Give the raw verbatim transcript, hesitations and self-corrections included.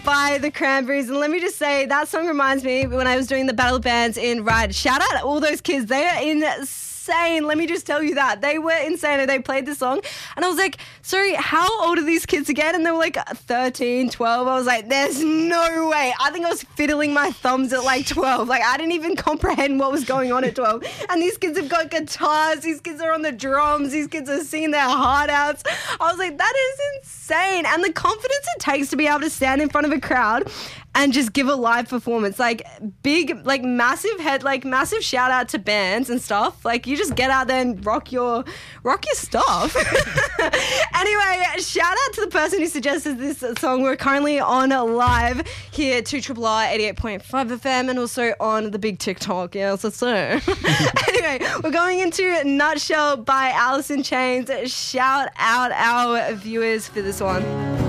by the Cranberries. And let me just say, that song reminds me when I was doing the Battle of Bands in Ride. Shout out all those kids. They are insane. Let me just tell you that. They were insane. And they played the song. And I was like, sorry, how old are these kids again? And they were like thirteen, twelve. I was like, there's no way. I think I was fiddling my thumbs at like twelve. Like, I didn't even comprehend what was going on at twelve. And these kids have got guitars. These kids are on the drums. These kids are singing their heart outs. I was like, that is insane. And the confidence it takes to be able to stand in front of a crowd and just give a live performance. Like, big, like, massive head, like, massive shout out to bands and stuff. Like, you just get out there and rock your, rock your stuff. Anyway, shout out to the person who suggested this song. We're currently on live here at two R R R eighty-eight point five F M and also on the big TikTok. Yes, that's so. Anyway, we're going into Nutshell by Alice in Chains. Shout out our viewers for this one.